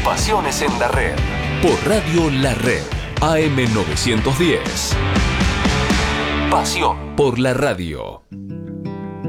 Pasiones en la Red. Por Radio La Red. AM 910. Pasión por la radio.